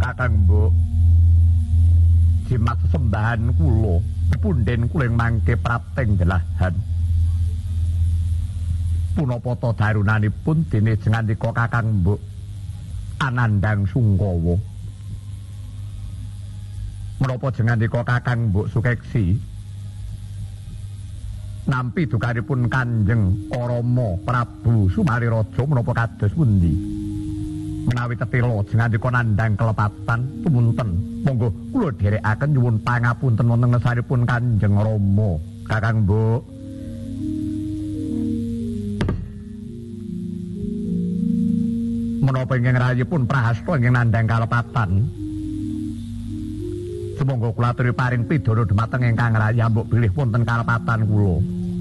Kakang Mbok. Jimat sesembahan kula, punden kula mangke prapteng delahan. Punapa ta darunanipun dene jengandika Kakang Mbok Anandang Sungkawa. Menapa jengandika Kakang Mbok Sukeksi nampi dukanipun Kanjeng Rama Prabu Sumarirojo menapa kados pundi? Menawi tetela jengandika nandhang kelepatan tumunten monggo kula dherekaken nyuwun pangapunten wonten ngarsanipun Kanjeng Rama Kakang Mbok. Menapa ingkang rayipun prahasta ingkang nandhang kalepatan sumangga kula aturi paring pidana dhumateng ingkang raya mbok bilih wonten kalepatan kula.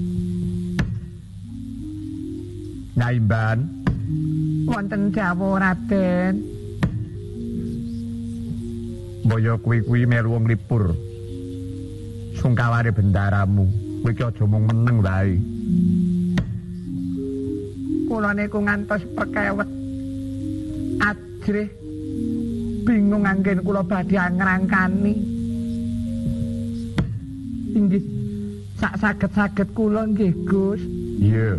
Nyai Mban wonten dawuh Raden. Mbaya kuwi melu wong lipur. Sungkaware bendaramu, kowe iki aja mung meneng wae. Kula niku ngantos perkewet. Ajrih bingung anggen kula badhe ngrangkani. Inggih sak saged-saged kula nggih Gus. Iya.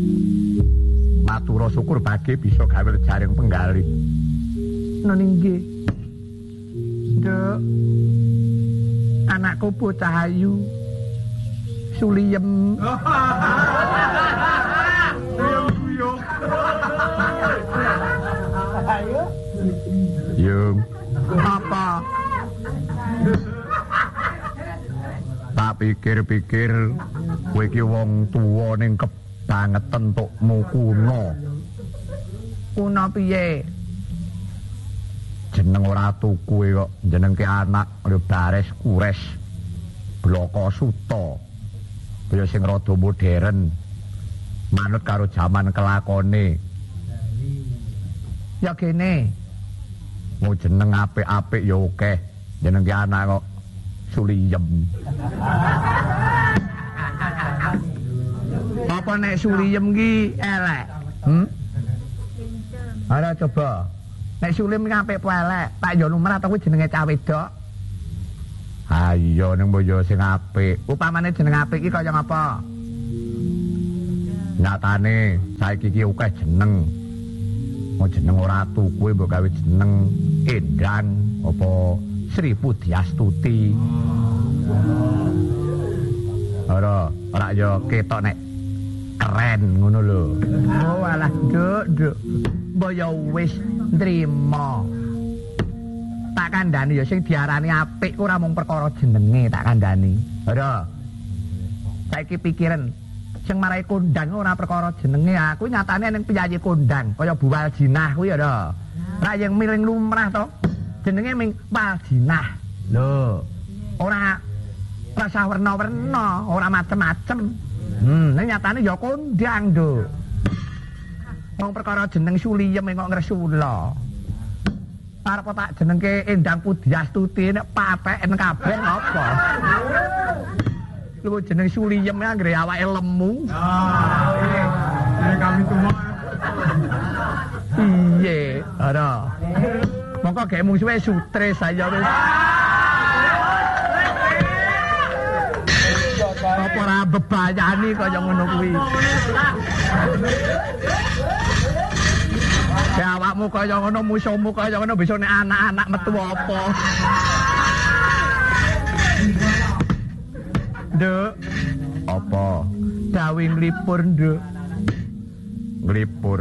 Matur syukur bagi bisa gawe jaring penggalih. Nun inggih. Nduk. Anakku bocah ayu. Suliem. Yung. Apa? Tak pikir-pikir kowe iki wong tuwa ning kebangetan tokmu kuno. Kuno piye? Jeneng ora tuku kok jenengke anak lho Bares Kures Bloko Suta. Kaya sing rada modern. Manut karo jaman kelakone. Ya kene. Mau jeneng apik-apik ya akeh. Jenengke anak kok Suliem. Apa nek Suliem ki elek? Ara coba. Nek Suliem ki apik apa elek? Tak yo lumrah to kuwi jenenge cah wedok. Ha iya ning mbaya sing apik. Upamane jeneng apik ki kaya ngapa? Nyatane saiki iki akeh jeneng. Mau jeneng ora tuku mbok gawe jeneng Endang apa Sri Pudiastuti. Ora ya ketok nek keren ngono lho. Oh alah nduk. Mbaya wis nrimo. Tak kandhani ya sing diarani apik ora mung perkara jenenge tak kandhani. Ora. Saiki pikiran sing marai kondang ora perkara jenenge aku nyatane ning piyayi kondang kaya buwal jinah kuwi ya. Ra yang miring lumrah to. Jenenge ming Waljinah. Lho. Ora rasa werna-werna, ora macem-macem. Ning nyatane ya kondang, Nduk. Wong perkara jeneng Suliem kok ngresula. Arep tak jenengke Endang Pudiastuti nek pateken kabeh apa? Lu jeneng Suliem anggere awake lemu. Kami semua. Iye, ora. Mongko gek musuhe sutre saya wis. Apa ora bebayani kaya ngono kuwi. Ya awakmu kaya ngono, musuhmu kaya ngono, bisa nek anak-anak metu apa? Nduk, Apa? dawe nglipur, Nduk. Nglipur.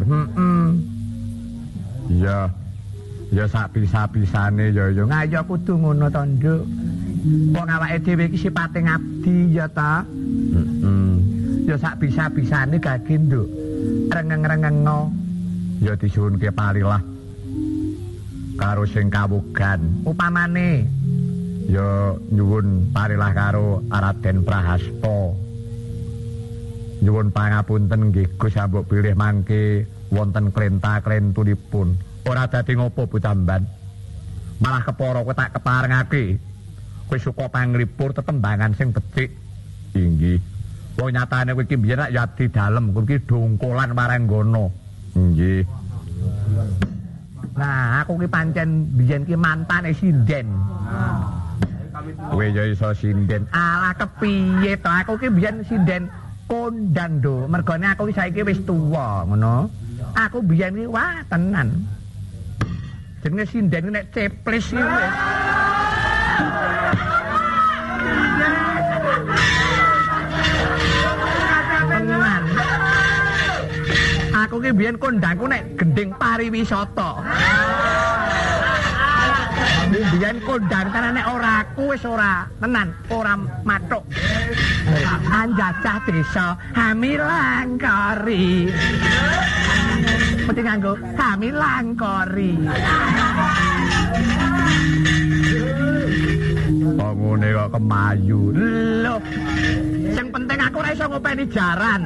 Iya. Ya sak bisa-bisane ya. Ngayo kudu ngono to, Nduk. Wong awake dhewe iki sipate ngabdi ya ta. Ya sak bisa-bisane gage, Nduk. Rengeng-rengengo. Ya disuwunke parilah karo sing kawogan. Upamane Ya nyuwun parilah karo Raden Prahasta. Nyuwun pangapunten nggih Gus ambok bilih mangke wonten klenta-klentunipun. Ora dadi ngopo bocah Mban. Malah kepara kowe tak keparengake. Kowe suka panglipur tetembangan sing becik. Inggih. Wong nyatane kowe iki biyen rak ya abdi dalem, kowe iki dongkolan marang ngono. Nggih. Nah, aku ki pancen biyen ki mantane sinden. Kowe ya iso sinden. Alah kepiye to? Aku ki biyen sinden kondang do. Mergone aku ki saiki wis tuwa, ngono. Aku biyen ki wah tenan. Jenenge sinden nek ceplis ki wis. Tenan. Aku ki biyen kondangku nek gending pariwisata. Biyen kondang tenan nek ora aku wis ora tenan, ora mathuk. Anjajah desa Hamilangkori. Mesti nganggo Hamilangkori. Kok ngene kok kemayu. Lho. Sing penting aku ora iso ngopeni jaran.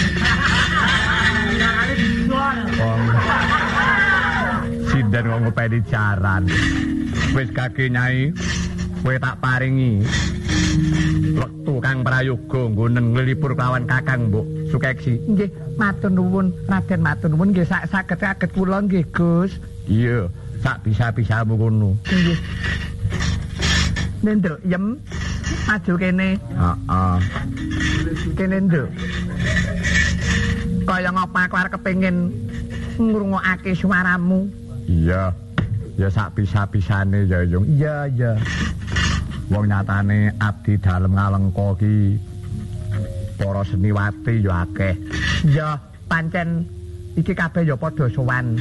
Sinden kok ngopeni jaran. Wis kaki Nyai, kowe tak paringi wektu kang prayoga nggo nglipur kelawan Kakang Mbok Sukeksi. Nggih, matur nuwun, Raden matur nuwun nggih saged kula nggih, Gus. Iya, sak bisa-bisamu ngono. Nggih. Nduk, yem maju kene. Heeh. Kene nduk. Kaya ngapa aku arep kepengin ngrungokake suaramu. Iya. Ya sak bisa-bisane ya, Yung. Iya, iya. Wong nyatane abdi dalem Ngalengka ki para seniwati ya akeh. Ya, pancen iki kabeh ya padha sowan.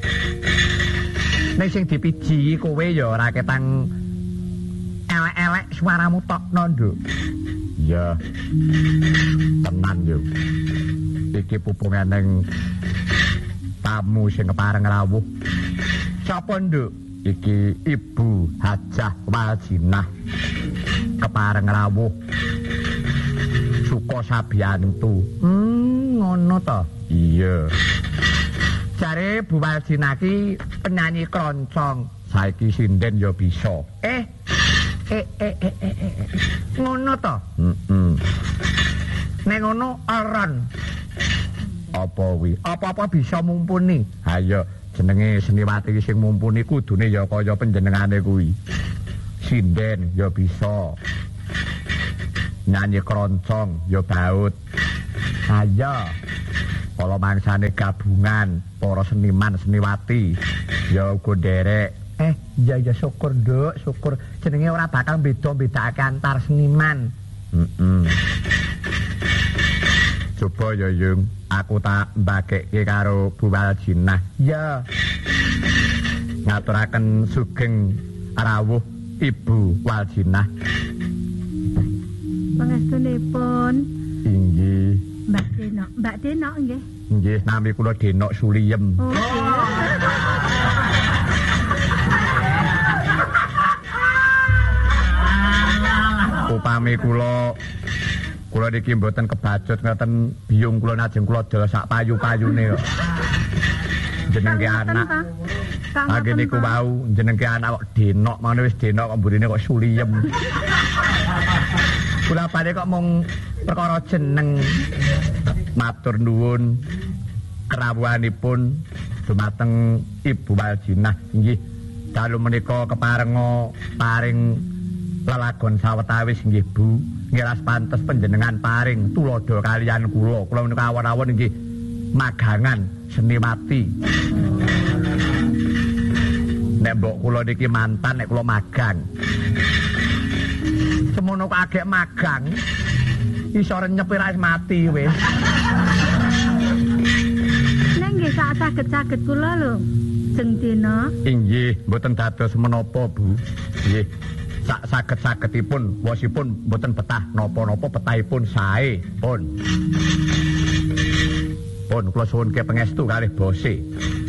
Nek sing dipiji kowe ya ora ketang elek-elek suaramu tokno, Nduk. Ya. Tenan yo. Iki pupunganing tamu sing kepareng rawuh. Sapa, Nduk? Iki Ibu Hajah Waljinah kepareng rawuh Suka Sabiyantu. Ngono to. Iya. Jare Bu Waljinah ki penyanyi kroncong. Saiki sinden ya bisa. Ngono to. Nek ngono aran. Apa wi? Apa-apa bisa mumpuni. Ayo jenenge seniwati sing mumpuni kudune ya kaya panjenengane kuwi. Sinden ya bisa. Nyanyi keroncong ya baut. Ayo. Kala mangsane gabungan para seniman seniwati ya uga nderek. Ya syukur, Nduk, syukur. Jenenge ora bakal beda-bedake antar seniman. Coba ya Yung, aku tak mbagekke karo Bu Waljinah. Ya. Ngaturaken sugeng rawuh Ibu Waljinah. Pangestunipun. Inggih. Mbak Denok nggih. Nggih, nami kula Denok Suliem. Oh. Upami kula niki mboten kebacut ngoten biyung kula najeng kula dol sak payu-payune kok. Jenenge anak. Lagi niku wau jenenge anak kok Denok, mangane wis Denok kok mburine kok Suliem. Kula padhe kok mung perkara jeneng. Matur nuwun kerawuhanipun dumateng Ibu Waljinah. Inggih, dalu menika keparenga paring lelagon sawetawis nggih Bu. Ngiras pantes panjenengan paring tulodo kalian kula. Kula menika awon-awon nggih magangan seniwati. Nek mbok kula niki mantan nek kula magang. Semono kok agek magang. Iso renyep ora mati wis. Nek nggih sak saged-saged kula lho. Jeng dina. Inggih, mboten dados menapa Bu. Nggih. Sak saged-sagedipun wosipun mboten betah napa-napa petahipun sae, pun. Pun kula suwunke pangestu kalih bose.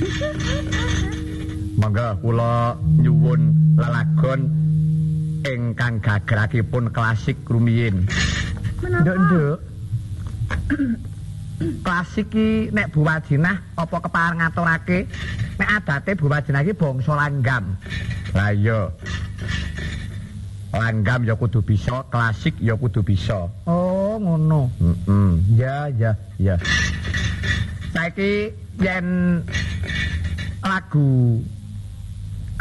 Mangga kula nyuwun lelagon ingkang gagerakipun klasik rumiyin. Nduk. Klasik ki nek Bu Waljinah apa kepareng ngaturake nek adate Bu Waljinah ki bangsa langgam. Lah iya. Langgam ya kudu bisa, klasik ya kudu bisa. Oh, ngono. Ya. Saiki yen lagu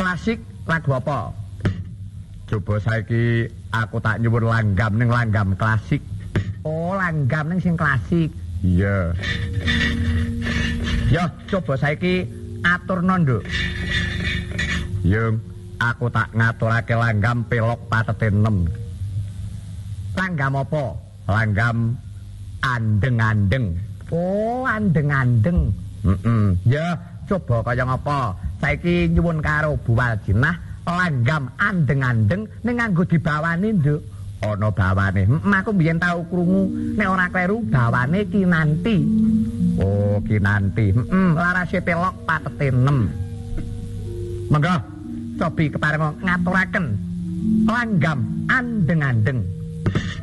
Klasik lagu apa? Coba saiki aku tak nyuwun langgam ning langgam klasik. Oh, langgam ning sing klasik. Iya. Yo, coba saiki aturno, Nduk. Yung, aku tak ngaturake langgam pelok patete 6. Langgam apa? Langgam andeng-andeng. Oh, andeng-andeng. Ya, Coba kaya ngapa? Saiki nyuwun karo Bu Waljinah langgam andeng-andeng ning nganggo dibawani, Nduk. ana bawane. Aku mbiyen tau krungu nek ora kleru bawane Kinanti. Oh, Kinanti. Larase pelok patete 6. Monggo, cobi kepareng ngaturaken langgam andeng-andeng.